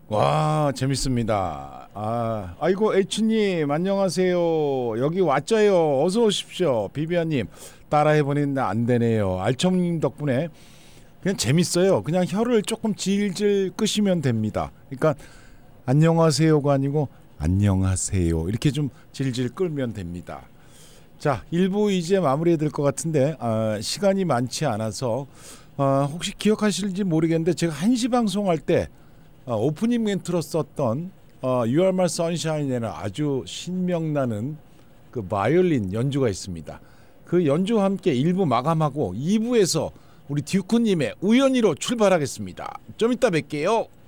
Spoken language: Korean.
와, 재밌습니다. 아이고 H님 안녕하세요. 여기 왔죠요. 어서 오십시오. 비비안님 따라해보니 안 되네요. 알청님 덕분에 그냥 재밌어요. 그냥 혀를 조금 질질 끄시면 됩니다. 그러니까 안녕하세요가 아니고 안녕하세요 이렇게 좀 질질 끌면 됩니다. 자, 1부 이제 마무리해야 될 것 같은데 시간이 많지 않아서 혹시 기억하실지 모르겠는데 제가 1시 방송할 때 오프닝 멘트로 썼던 You Are My Sunshine에는 아주 신명나는 그 바이올린 연주가 있습니다. 그 연주와 함께 1부 마감하고 2부에서 우리 듀크님의 우연히로 출발하겠습니다. 좀 이따 뵐게요.